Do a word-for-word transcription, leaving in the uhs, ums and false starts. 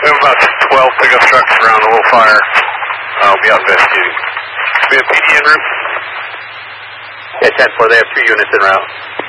We have about twelve pickup trucks around the whole fire. I'll be out investigating. We have P D en route? Yeah, ten four, they have two units en route.